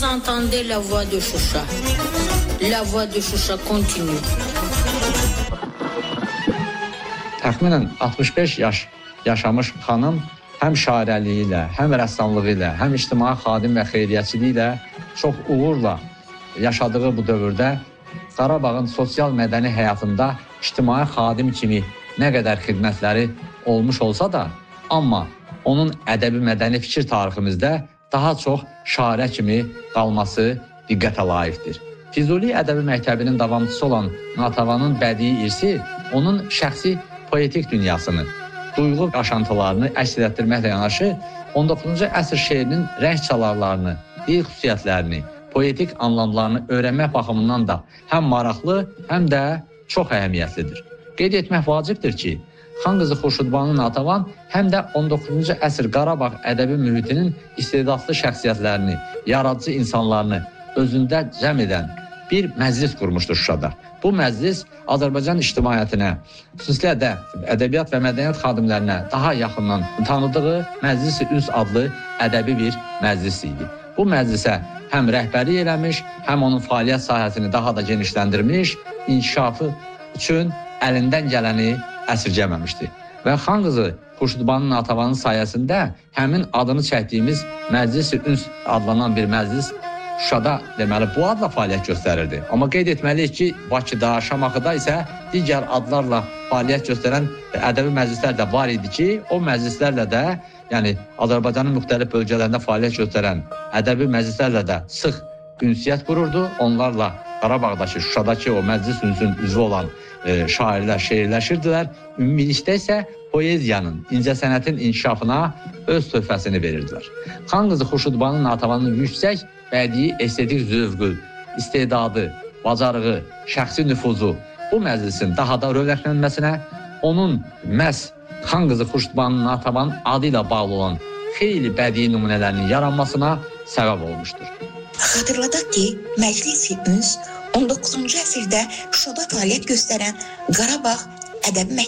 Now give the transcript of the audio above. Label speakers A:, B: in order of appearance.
A: entendez la voix de Choucha. La voix de Choucha continue.
B: Təxminən 65 yaş yaşamış xanım həm şairəliyi ilə, həm rəssamlığı ilə, həm ictimai xadim və xeyriyyəçiliyi ilə çox uğurla yaşadığı bu dövrdə Qarabağın sosial mədəni həyatında ictimai xadim kimi nə qədər xidmətləri olmuş olsa da, amma onun ədəbi mədəni fikir tariximizdə daha çox şairə kimi qalması diqqətə layiqdir. Füzuli ədəbi məktəbinin davamçısı olan Natavanın bədii irsi onun şəxsi poetik dünyasını, duyğu yaşantılarını əks etdirməklə yanaşı, 19-cu əsr şeirinin rəng çalarlarını, dil xüsusiyyətlərini, poetik anlamlarını öyrənmək baxımından da həm maraqlı, həm də çox əhəmiyyətlidir. Qeyd etmək vacibdir ki, Xan qızı Xurşudbanu Natavan həm də 19-cu əsr Qarabağ ədəbi mühitinin istedadlı şəxsiyyətlərini, yaradıcı insanlarını özündə cəm edən bir məclis qurmuşdur Şuşada. Bu məclis Azərbaycan ictimaiyyətinə, xüsusilə də ədəbiyyat və mədəniyyət xadimlərinə daha yaxından tanıdığı Məclis-i Üns adlı ədəbi bir məclis idi. Bu məclisə həm rəhbərlik eləmiş, həm onun fəaliyyət sahəsini daha da genişləndirmiş, inkişafı üçün əlindən gələni əsirgəməmişdi. Və Xan qızı Xurşudbanu Natavanın sayəsində həmin adını çəkdiyimiz Məclis-i Üns adlanan bir məclis Şuşada deməli bu adla fəaliyyət göstərirdi. Amma qeyd etməliyik ki, Bakıda, Şamaxıda isə digər adlarla fəaliyyət göstərən ədəbi məclislər də var idi ki, o məclislərlə də, yəni Azərbaycanın müxtəlif bölgələrində fəaliyyət göstərən ədəbi məclislərlə də sıx ünsiyyət qururdu. Onlarla Qarabağdakı, Şuşadakı o məclis ünsünün üzvü olan şairlər şeirləşirdilər. Ümumilikdə isə poeziyanın, incəsənətin inkişafına öz töhfəsini verirdilər. Xan qızı Xurşudbanu Natavanın yüksək bədii estetik zövqü, istedadı, bacarığı, şəxsi nüfuzu bu məclisin daha da rövqlənməsinə, onun məhz Xan qızı Xurşudbanu Natavanın adı ilə bağlı olan xeyli bədii nümunələrinin yaranmasına səbəb olmuşdur.
C: Xatırladaq ki, Məclis-i Üns 19-cu əsrdə Şuşada fəaliyyət göstərən Qarabağ ədəbi